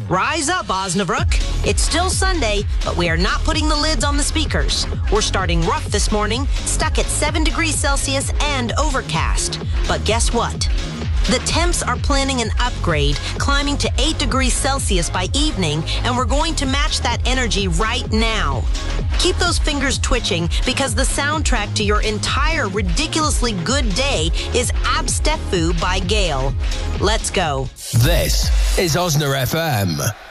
Rise up, Osnabrück. It's still Sunday, but we are not putting the lids on the speakers. We're starting rough this morning, stuck at 7 degrees Celsius and overcast. But guess what? The temps are planning an upgrade, climbing to 8 degrees Celsius by evening, and we're going to match that energy right now. Keep those fingers twitching because the soundtrack to your entire ridiculously good day is Abstefu by Gale. Let's go. This is Osna FM.